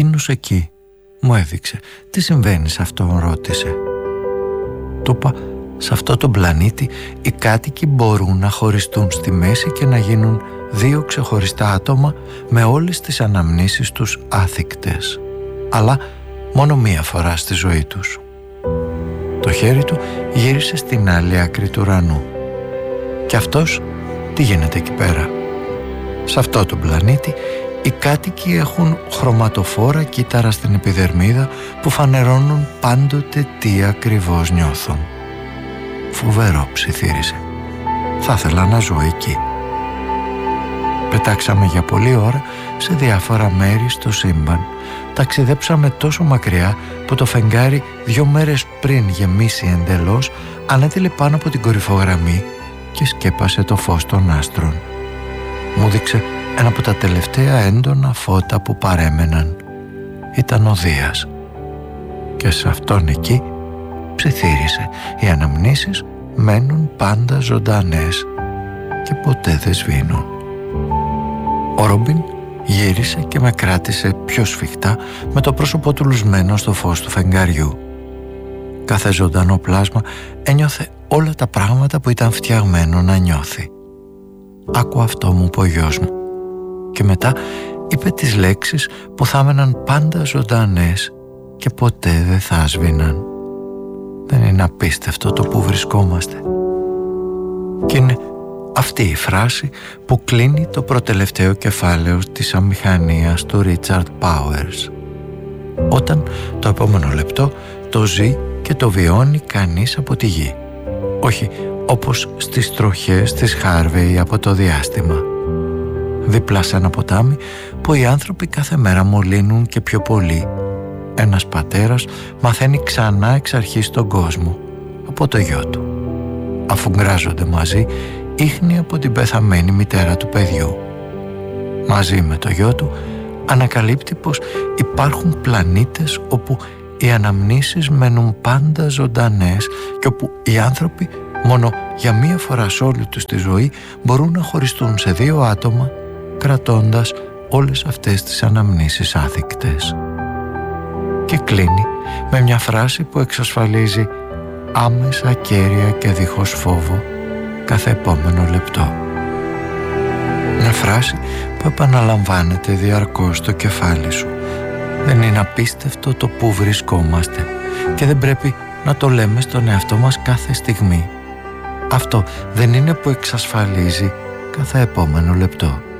εκείνος εκεί μου έδειξε. «Τι συμβαίνει σε αυτό?» ρώτησε. Του είπα, «Σε αυτό τον πλανήτη οι κάτοικοι μπορούν να χωριστούν στη μέση και να γίνουν δύο ξεχωριστά άτομα με όλες τις αναμνήσεις τους άθικτες, αλλά μόνο μία φορά στη ζωή τους». Το χέρι του γύρισε στην άλλη άκρη του ουρανού. «Και αυτός τι γίνεται εκεί πέρα?» «Σε αυτό τον πλανήτη οι κάτοικοι έχουν χρωματοφόρα κύτταρα στην επιδερμίδα που φανερώνουν πάντοτε τι ακριβώς νιώθουν». «Φοβερό», ψιθύρισε. «Θα ήθελα να ζω εκεί». Πετάξαμε για πολλή ώρα σε διάφορα μέρη στο σύμπαν. Ταξιδέψαμε τόσο μακριά που το φεγγάρι 2 μέρες πριν γεμίσει εντελώς ανέτειλε πάνω από την κορυφογραμμή και σκέπασε το φως των άστρων. Μου δείξε ένα από τα τελευταία έντονα φώτα που παρέμεναν. Ήταν ο Δίας. Και σε αυτόν εκεί, ψιθύρισε, οι αναμνήσεις μένουν πάντα ζωντανές και ποτέ δεν σβήνουν. Ο Ρόμπιν γύρισε και με κράτησε πιο σφιχτά με το πρόσωπό του λουσμένο στο φως του φεγγαριού. Κάθε ζωντανό πλάσμα ένιωθε όλα τα πράγματα που ήταν φτιαγμένο να νιώθει. «Άκου αυτό», μου είπε ο γιος μου. Και μετά είπε τις λέξεις που θα έμεναν πάντα ζωντανές και ποτέ δεν θα σβήναν. Δεν είναι απίστευτο το που βρισκόμαστε? Και είναι αυτή η φράση που κλείνει το προτελευταίο κεφάλαιο της αμηχανίας του Ρίτσαρντ Πάουερς. Όταν το επόμενο λεπτό το ζει και το βιώνει κανείς από τη γη. Όχι όπως στις τροχές της Χάρβεϊ από το διάστημα. Δίπλα σε ένα ποτάμι που οι άνθρωποι κάθε μέρα μολύνουν και πιο πολύ. Ένας πατέρας μαθαίνει ξανά εξ αρχής τον κόσμο από το γιο του. Αφού γκράζονται μαζί, ίχνη από την πεθαμένη μητέρα του παιδιού. Μαζί με το γιο του ανακαλύπτει πως υπάρχουν πλανήτες όπου οι αναμνήσεις μένουν πάντα ζωντανές και όπου οι άνθρωποι μόνο για μία φορά σε όλη τους τη ζωή μπορούν να χωριστούν σε 2 άτομα κρατώντας όλες αυτές τις αναμνήσεις άθικτες. Και κλείνει με μια φράση που εξασφαλίζει άμεσα, κέρια και δίχως φόβο κάθε επόμενο λεπτό. Μια φράση που επαναλαμβάνεται διαρκώς στο κεφάλι σου. Δεν είναι απίστευτο το που βρισκόμαστε και δεν πρέπει να το λέμε στον εαυτό μας κάθε στιγμή? Αυτό δεν είναι που εξασφαλίζει κάθε επόμενο λεπτό?